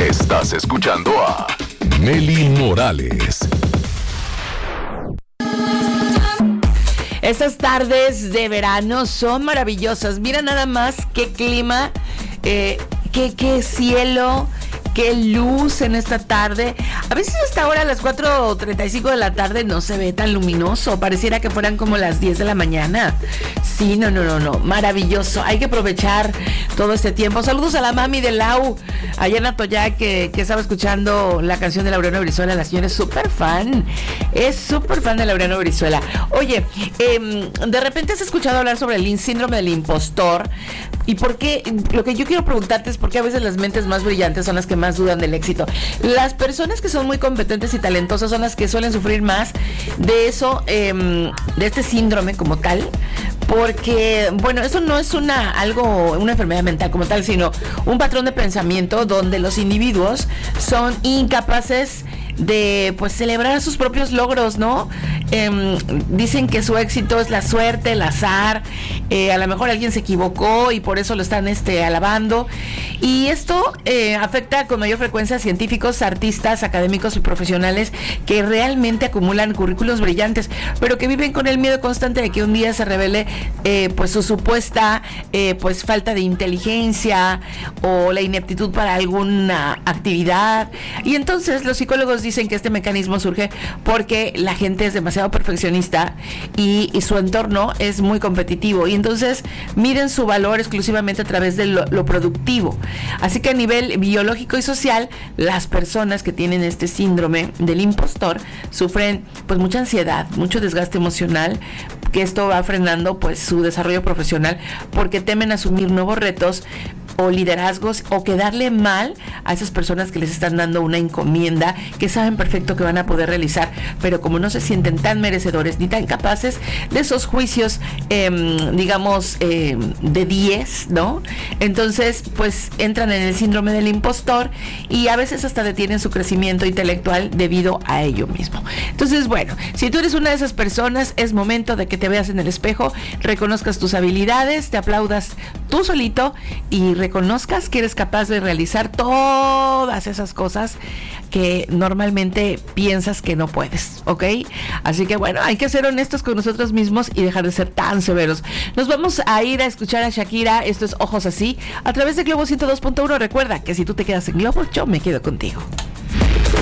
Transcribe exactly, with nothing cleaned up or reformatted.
Estás escuchando a Mely Morales. Estas tardes de verano son maravillosas. Mira nada más qué clima, eh, qué, qué cielo, qué luz en esta tarde. A veces hasta ahora a las cuatro treinta y cinco de la tarde no se ve tan luminoso. Pareciera que fueran como las diez de la mañana. Sí, no, no, no, no. Maravilloso. Hay que aprovechar todo este tiempo. Saludos a la mami de Lau, allá en Atoyac, que, que estaba escuchando la canción de Laureano Brizuela. La señora es súper fan. Es súper fan de Laureano Brizuela. Oye, eh, de repente has escuchado hablar sobre el síndrome del impostor. ¿Y por qué? Lo que yo quiero preguntarte es por qué a veces las mentes más brillantes son las que más dudan del éxito. Las personas que son muy competentes y talentosas son las que suelen sufrir más de eso, eh, de este síndrome como tal, porque, bueno, eso no es una algo, una enfermedad mental como tal, sino un patrón de pensamiento donde los individuos son incapaces de, pues, celebrar sus propios logros, ¿no? Eh, dicen que su éxito es la suerte, el azar, eh, a lo mejor alguien se equivocó y por eso lo están este, alabando, y esto eh, afecta con mayor frecuencia a científicos, artistas, académicos y profesionales que realmente acumulan currículos brillantes, pero que viven con el miedo constante de que un día se revele eh, pues su supuesta eh, pues falta de inteligencia o la ineptitud para alguna actividad. Y entonces los psicólogos dicen que este mecanismo surge porque la gente es demasiado perfeccionista y, y su entorno es muy competitivo, y entonces miden su valor exclusivamente a través de lo, lo productivo. Así que a nivel biológico y social, las personas que tienen este síndrome del impostor sufren pues mucha ansiedad, mucho desgaste emocional, que esto va frenando pues su desarrollo profesional porque temen asumir nuevos retos o liderazgos o quedarle mal a esas personas que les están dando una encomienda que saben perfecto que van a poder realizar, pero como no se sienten tan merecedores ni tan capaces de esos juicios, eh, digamos, eh, de diez, ¿no? Entonces, pues entran en el síndrome del impostor y a veces hasta detienen su crecimiento intelectual debido a ello mismo. Entonces, bueno, si tú eres una de esas personas, es momento de que te veas en el espejo, reconozcas tus habilidades, te aplaudas tú solito y reconozcas que eres capaz de realizar todas esas cosas que normalmente piensas que no puedes, ¿ok? Así que bueno, hay que ser honestos con nosotros mismos y dejar de ser tan severos. Nos vamos a ir a escuchar a Shakira, esto es Ojos Así, a través de Globo ciento dos punto uno. Recuerda que si tú te quedas en Globo, yo me quedo contigo.